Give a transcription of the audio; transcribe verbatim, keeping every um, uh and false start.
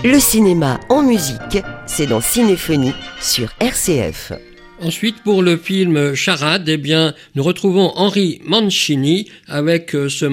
Le cinéma en musique, c'est dans Cinéphonie sur R C F. Ensuite, pour le film Charade, eh bien, nous retrouvons Henry Mancini avec ce